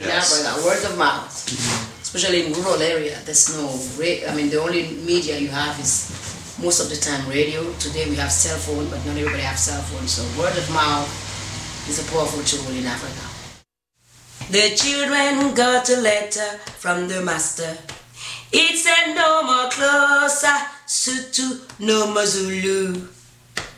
in Africa, word of mouth. Especially in rural area, there's no, the only media you have is most of the time radio. Today we have cell phone, but not everybody have cell phone. So word of mouth is a powerful tool in Africa. The children got a letter from the master. It said no more closer, Sutu, no more Zulu.